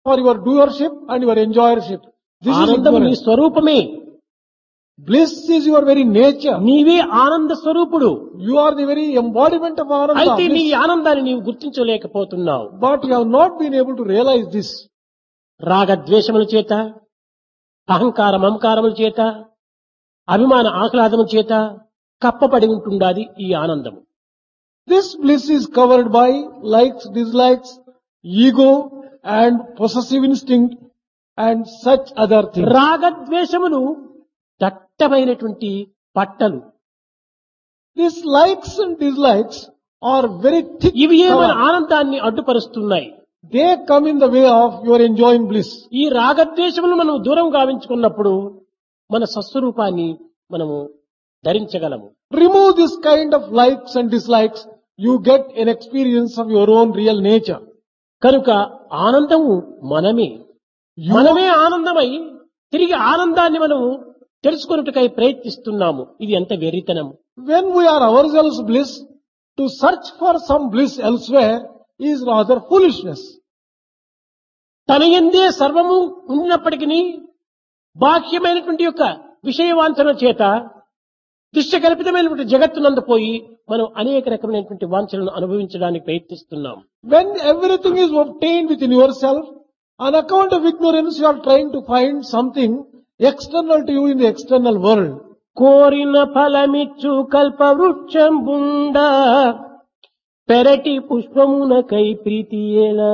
for your doership and your enjoyership. This is ఆనందము నీ ignorance. స్వరూపమే. Bliss is your very nature. నీవే ఆనంద స్వరూపుడు. You are the very embodiment of Ananda. అయితే నీ Bliss. ఆనందాన్ని నీవు గుర్తించలేకపోతున్నావు. But you have not been able to realize this. రాగద్వేషముల చేత, అహంకార మమకారముల చేత, అభిమాన ఆహ్లాదముల చేత కప్పబడి ఉంటుండాది ఈ ఆనందము. This bliss is covered by likes, dislikes, ego and possessive instinct and such other things. రాగద్వేషములు దట్టమైనటువంటి పట్టలు. These likes and dislikes are very thick. ఇవి మన cover. ఆనందాన్ని అడ్డుపరుస్తున్నాయి. They come in the way of your enjoying bliss. ఈ రాగద్వేషములు మనం దూరం గావించుకున్నప్పుడు మన స్వస్వరూపాన్ని మనము ధరించగలము. Remove this kind of likes and dislikes, you get an experience of your own real nature. కనుక ఆనందము మనమే. మనమే ఆనందమై తిరిగి ఆనందాన్ని మనము తెలుసుకొనుటకై ప్రయత్నిస్తున్నాము. ఇది ఎంత వెర్రితనము. When we are ourselves bliss, to search for some bliss elsewhere is rather foolishness. తన యందే సర్వము ఉన్నప్పటికీ బాహ్యమైనటువంటి యొక్క విషయవాంఛన చేత దృశ్యకల్పితమైనటువంటి జగత్తునందు పోయి మనం అనేక రకమైనటువంటి వాంఛలను అనుభవించడానికి ప్రయత్నిస్తున్నాం. When everything is obtained within yourself, on account of ignorance you are trying to find something external to you in the external world. కోరిన ఫలమిచ్చు కల్ప వృక్షం బుండ పెరటి పుష్పమునకై ప్రీతి ఎలా.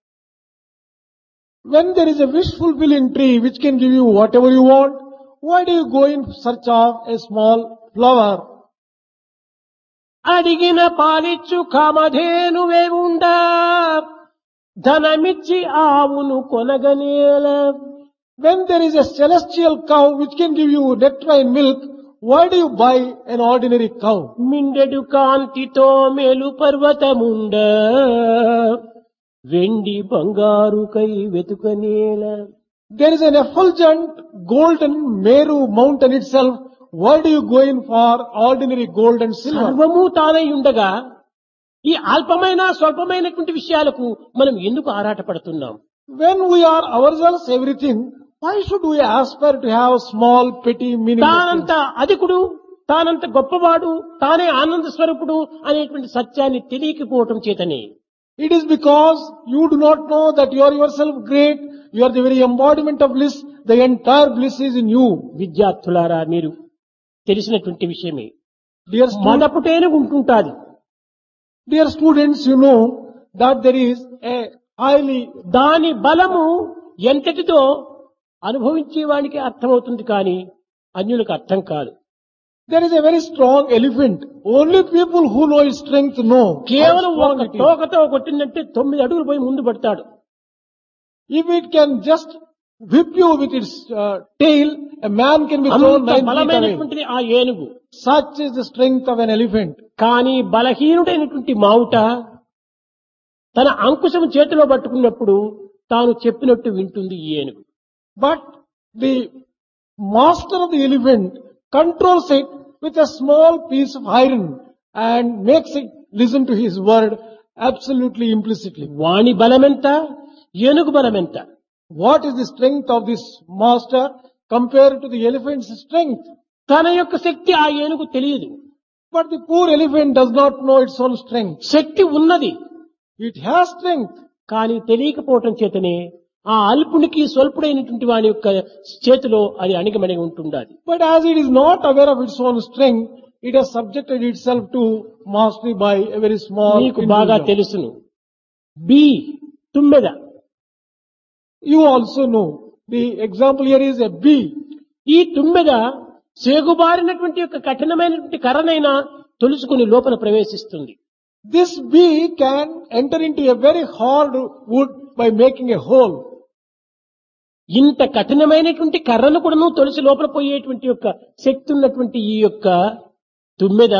When there is a wish fulfilling tree which can give you whatever you want, why do you go in search of a small flower? అడిగిన పాలిచ్చు కామధేనువే ఉండా ధనమిచ్చి ఆవును కొనగనేల. When there is a celestial cow which can give you nectar and milk, why do you buy an ordinary cow? మిండెడు కాంతితో మేలు పర్వతముండ వెండి బంగారుకై వెతుకనేల. There is an effulgent golden Meru mountain itself. Why do you go in for ordinary gold and silver? సర్వము తానై ఉండగా ఈ అల్పమైన స్వల్పమైనటువంటి విషయాలకు మనం ఎందుకు ఆరాటపడుతున్నాం? When we are ourselves everything, why should we aspire to have small, petty, meaningless తానంత things? అధికుడు, తానంత గొప్పవాడు, తానే ఆనంద స్వరూపుడు అనేటువంటి సత్యాన్ని తెలియకపోవటం చేతనే. It is because you do not know that you are yourself great, you are the very embodiment of bliss, the entire bliss is in you. విద్యార్థులారా, మీరు తెలిసినటువంటి విషయమే. Dear, మొదపుటేనే ఉంటుంటాది. dear students, you know that there is a highly, దాని బలము ఎంతటిదో అనుభవించే వానికి అర్థమవుతుంది, కానీ అన్యులకు అర్థం కాదు. there is a very strong elephant. Only people who know its strength know how కేవలం strong ఒక it is. తోకతో కొట్టిందంటే 9 అడుగులు పోయి ముందు పడతాడు. If it can just whip you with its tail, a man can be thrown అంత 9 feet away. బలమైనటువంటిది ఆ ఏనుగు. Such is the strength of an elephant. కానీ బలహీనుడైనటువంటి మావుట తన అంకుశం చేతిలో పట్టుకున్నప్పుడు తాను చెప్పినట్టు వింటుంది ఈ ఏనుగు. But the master of the elephant controls it with a small piece of iron and makes it listen to his word absolutely implicitly. వాణి బలమెంత, ఏనుగు బలమెంత? What is the strength of this master compared to the elephant's strength? తన యొక్క శక్తి ఆ ఏనుగు తెలియదు. But the poor elephant does not know its own strength. శక్తి ఉన్నది, It has strength, కానీ తెలియకపోవటం చేతనే ఆ అల్పునికి స్వల్పుడైనటువంటి వాని యొక్క చేతిలో అది అణిగమణిగి ఉంటుండాలి. but as it is not aware of its own strength, it has subjected itself to mastery by a very small నీకు బాగా individual. తెలుసును. బి తుమ్మెద. You also know. The example here is a bee. ఈ తుమ్మెద సేగుబారినటువంటి యొక్క కఠినమైనటువంటి కర్రనైనా తొలుచుకుని లోపల ప్రవేశిస్తుంది. This bee can enter into a very hard wood by making a hole. ఇంత కఠినమైనటువంటి కర్రను కూడా తొలిసి లోపల పోయేటువంటి యొక్క శక్తి ఉన్నటువంటి ఈ యొక్క తుమ్మెద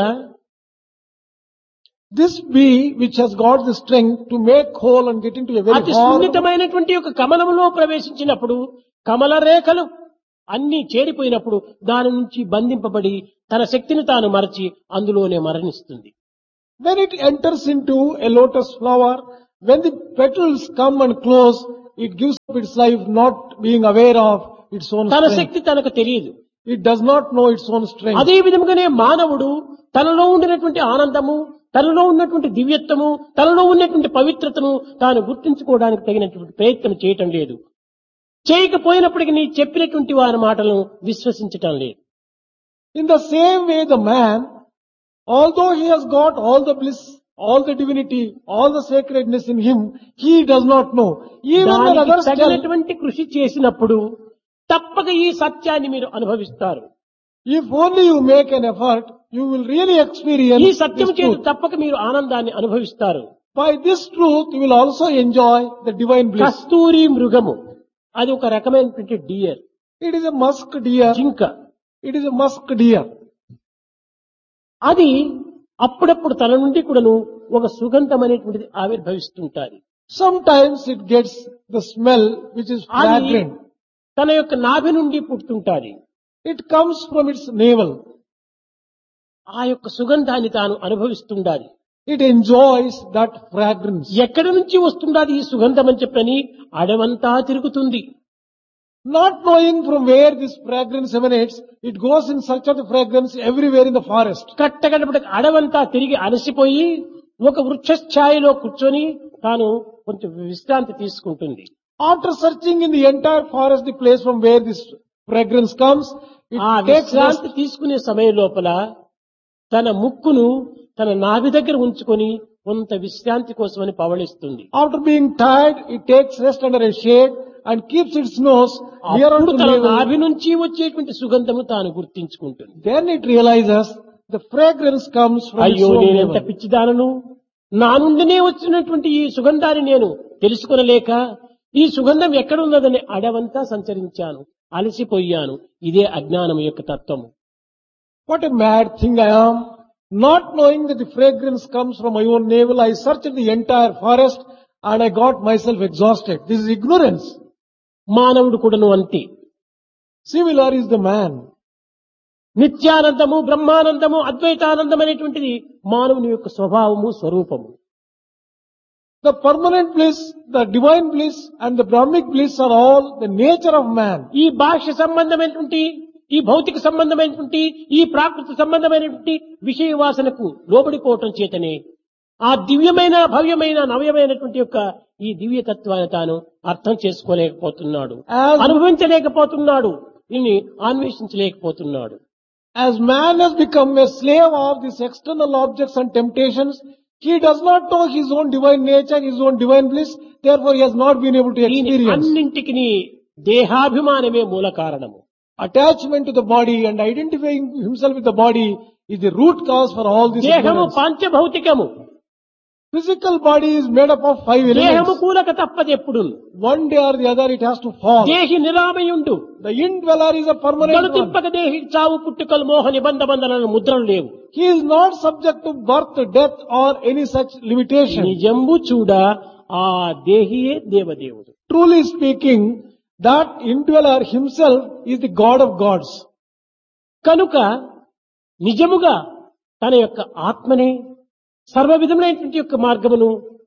This bee, which has got the strength to make hole and get into a very అతి hard, సున్నితమైనటువంటి యొక్క కమలములో ప్రవేశించినప్పుడు కమల రేఖలు అన్ని చేరిపోయినప్పుడు దాని నుంచి బంధింపబడి తన శక్తిని తాను మరచి అందులోనే మరణిస్తుంది. when it enters into a lotus flower, when the petals come and close, it gives up its life not being aware of its own తన strength. శక్తి తనకు తెలియదు. It does not know its own strength. అదే విధముగానే మానవుడు తనలో ఉండినటువంటి ఆనందము, తనలో ఉన్నటువంటి దివ్యత్వము, తనలో ఉన్నటువంటి పవిత్రతను తాను గుర్తించుకోవడానికి తగినటువంటి ప్రయత్నం చేయటం లేదు. చేయకపోయినప్పటికీ నీ చెప్పినటువంటి వారి మాటలను విశ్వసించటం లేదు. In the same way, the man, although he has got all the bliss, all the divinity, all the sacredness in him, he does not know. Even when దానికి others tell, తగినటువంటి కృషి చేసినప్పుడు తప్పక ఈ సత్యాన్ని మీరు అనుభవిస్తారు. if only you make an effort, you will really experience ఈ సత్యం this చేత truth. తప్పక మీరు ఆనందాన్ని అనుభవిస్తారు. By this truth, you will also enjoy the divine bliss. కస్తూరి మృగము అది ఒక రకమైనటువంటి dear, It is a musk deer. జింక. It is a musk deer. అది అప్పుడప్పుడు తన నుండి కూడాను ఒక సుగంధం అనేటువంటిది ఆవిర్భవిస్తుంటారు. Sometimes it gets the smell which is అది fragrant. తన యొక్క నాభి నుండి పుడుతుంటారు. It comes from its navel. ఆ యొక్క సుగంధాన్ని తాను అనుభవిస్తుండాలి. It enjoys that fragrance. ఎక్కడి నుంచి వస్తుండాది ఈ సుగంధం అని చెప్పని అడవంతా తిరుగుతుంది. Not knowing from where this fragrance emanates, it goes in search of the fragrance everywhere in the forest. కట్టగడపటి అడవంతా తిరిగి అలసిపోయి ఒక వృక్షఛాయలో కూర్చొని తాను కొంచెం విశ్రాంతి తీసుకుంటుంది. After searching in the entire forest, the place from where this fragrance comes, it ఆ takes rest. విశ్రాంతి తీసుకునే సమయం లోపల తన ముక్కును తన నాభి దగ్గర ఉంచుకొని కొంత విశ్రాంతి కోసమని పవళిస్తుంది. After being tired, it takes rest under a shade and keeps its nose near అప్పుడు unto తన navel. నాభి నుంచి వచ్చేటువంటి సుగంధము తాను గుర్తించుకుంటుంది. Then it realizes the fragrance comes from its అయ్యో own నేనెంత navel. పిచ్చిదానను, నా నుండినే వచ్చినటువంటి ఈ సుగంధాన్ని నేను తెలుసుకొనలేక ఈ సుగంధం ఎక్కడున్నదని అడవంతా సంచరించాను, అలసిపోయాను. ఇదే అజ్ఞానం యొక్క తత్వము. What a mad thing I am. Not knowing that the fragrance comes from my own navel, I searched the entire forest and I got myself exhausted. This is ignorance. మానవుడు కూడాను అంతే. Similar is the man. నిత్యానందము, Brahmanandam, అద్వైతానందం అనేటువంటిది మానవుని యొక్క స్వభావము, స్వరూపము. The permanent bliss, the divine bliss and the Brahmic bliss are all the nature of man. ఈ బాహ్య సంబంధమైనటువంటి, ఈ భౌతిక సంబంధమైనటువంటి, ఈ ప్రాకృతి సంబంధమైనటువంటి విషయ వాసనకు లోబడిపోవటం చేతనే ఆ దివ్యమైన, భవ్యమైన, నవ్యమైనటువంటి యొక్క ఈ దివ్యతత్వాన్ని తాను అర్థం చేసుకోలేకపోతున్నాడు, As, అనుభవించలేకపోతున్నాడు, దీన్ని అన్వేషించలేకపోతున్నాడు. as man has become a slave of these external objects and temptations, he does not know his own divine nature, his own divine bliss, therefore he has not been able to దీని experience. అన్నింటికి దేహాభిమానమే మూల కారణము. Attachment to the body and identifying himself with the body is the root cause for all this దేహము ignorance. పంచభౌతికము. Physical body is made up of 5 దేహము elements. కూలక తప్పదు ఎప్పుడు. One day or the other it has to fall. దేహి నిరామయుండు. The indweller is a permanent one. గడుతింపక దేహి చావు పుట్టుకలు మోహ నిబంధ బంధనలను ముద్రలు లేవు. He is not subject to birth, death or any such limitation. నిజంబు చూడ ఆ దేహియే దేవదేవుడు. Truly speaking, that indweller himself is the God of gods. కనుక నిజముగా తన యొక్క ఆత్మనే సర్వ విధములైనటువంటి యొక్క మార్గమును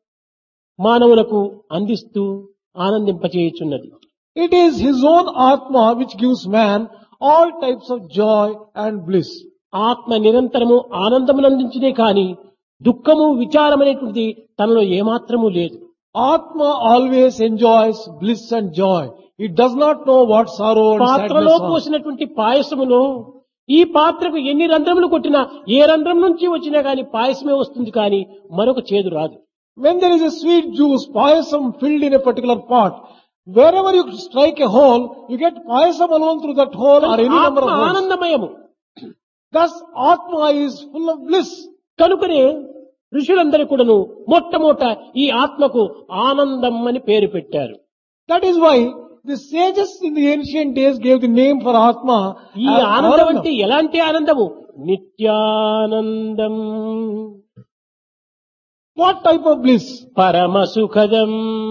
మానవులకు అందిస్తూ ఆనందింపచేయుచున్నది. It is his own Atma which gives man all types of joy and bliss. ఆత్మ నిరంతరము ఆనందమునందించునే కాని దుఃఖము, విచారమనేటువంటిది తనలో ఏమాత్రము లేదు. Atma always enjoys bliss and joy. It does not know what sorrow and పాత్రలో sadness are. పోసినటువంటి పాయసములో ఈ పాత్రకు ఎన్ని రంధ్రములు కొట్టినా ఏ రంధ్రం నుంచి వచ్చినా గాని పాయసమే వస్తుంది, కానీ మరొక చేదు రాదు. When there is a sweet juice, payasam filled in a particular pot, wherever you strike a hole, you get payasam alone through that hole or any number ఆత్మ of holes. ఆనందమయము. Thus, Atma is full of bliss. కనుకనే ఋషులందరూ కూడాను మొట్టమొదట ఈ ఆత్మకు ఆనందం అని పేరు పెట్టారు. That is why the sages in the ancient days gave the name for Atma ఈ as ఆనందం Anandam. అంటే ఎలాంటి ఆనందము? నిత్యానందం, What type of bliss? పరమ సుఖదం.